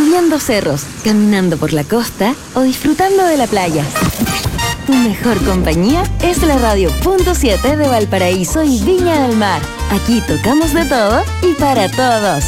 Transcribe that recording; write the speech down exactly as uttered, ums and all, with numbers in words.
subiendo cerros, caminando por la costa o disfrutando de la playa. Tu mejor compañía es la Radio Punto siete de Valparaíso y Viña del Mar. Aquí tocamos de todo y para todos.